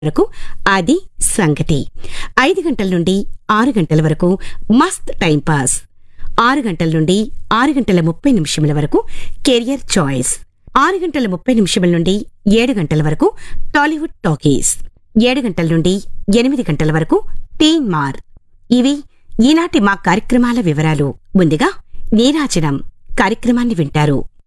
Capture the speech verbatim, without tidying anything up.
వరకు అది సంగతి. ఐదు గంటల నుండి ఆరు గంటల వరకు మస్త్ టైం పాస్. ఆరు గంటల నుండి ఆరు గంటల ముప్పై నిమిషముల వరకు కెరియర్ చాయిస్. ఆరు గంటల ముప్పై నిమిషముల నుండి ఏడు గంటల వరకు టాలీవుడ్ టాకీస్. ఏడు గంటల నుండి ఎనిమిది గంటల వరకు టీన్ మార్. ఇవి ఈనాటి మా కార్యక్రమాల వివరాలు. ముందుగా నీరాజనం కార్యక్రమాన్ని వింటారు.